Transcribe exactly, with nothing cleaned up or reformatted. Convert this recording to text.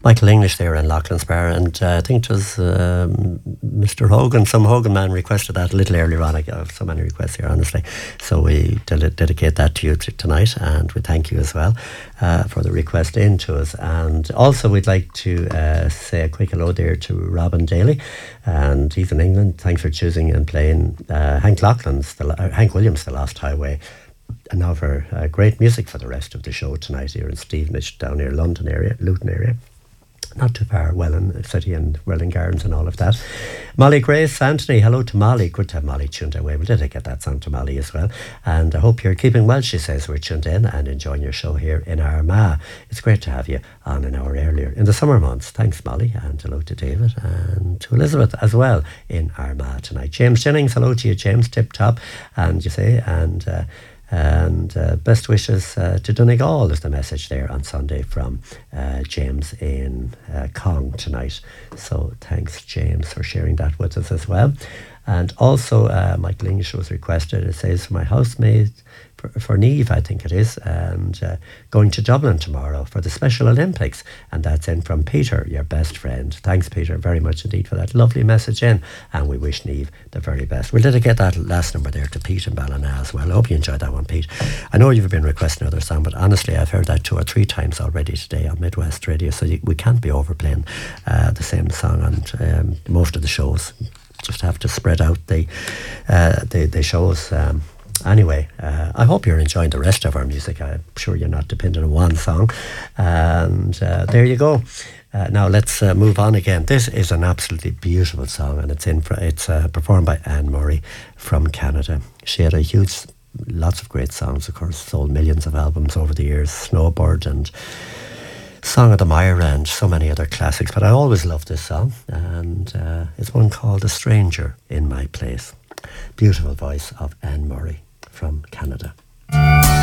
Michael English there in Lachlan Spar, and uh, I think it was um, Mister Hogan, some Hogan man requested that a little earlier on. I have so many requests here, honestly. So we del- dedicate that to you t- tonight, and we thank you as well uh, for the request in to us. And also we'd like to uh, say a quick hello there to Robin Daly, and he's in England. Thanks for choosing and playing uh, Hank Laughlin's, the, uh, Hank Williams' The Lost Highway. And now for uh, great music for the rest of the show tonight here in Stevenage, down near London area, Luton area. Not too far, Welland City and Welland Gardens and all of that. Molly Grace Anthony, hello to Molly. Good to have Molly tuned in. We'll dedicate that song to Molly as well. And I hope you're keeping well, she says. We're tuned in and enjoying your show here in Armagh. It's great to have you on an hour earlier in the summer months. Thanks, Molly. And hello to David and to Elizabeth as well in Armagh tonight. James Jennings, hello to you, James. Tip top. And you say, and... Uh, And uh, best wishes uh, to Donegal is the message there on Sunday from uh, James in uh, Cong tonight. So thanks, James, for sharing that with us as well. And also, uh, Michael English was requested, it says, for my housemate, for, for Niamh, I think it is, and uh, going to Dublin tomorrow for the Special Olympics. And that's in from Peter, your best friend. Thanks, Peter, very much indeed for that lovely message in. And we wish Niamh the very best. We'll dedicate that last number there to Pete and Ballina as well. I hope you enjoyed that one, Pete. I know you've been requesting another song, but honestly, I've heard that two or three times already today on Midwest Radio, so you, we can't be overplaying uh, the same song on um, most of the shows. Just have to spread out the uh, the, the shows. Um, anyway, uh, I hope you're enjoying the rest of our music. I'm sure you're not dependent on one song. And uh, there you go. Uh, now let's uh, move on again. This is an absolutely beautiful song, and it's in for, it's uh, performed by Anne Murray from Canada. She had a huge, lots of great songs, of course, sold millions of albums over the years, Snowbird and Song of the Myra and so many other classics, but I always loved this song, and uh, it's one called A Stranger in My Place. Beautiful voice of Anne Murray from Canada.